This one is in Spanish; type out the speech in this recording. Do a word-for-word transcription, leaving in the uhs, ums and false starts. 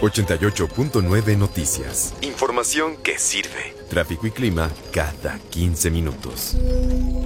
ochenta y ocho punto nueve Noticias. Información que sirve. Tráfico y clima cada quince minutos.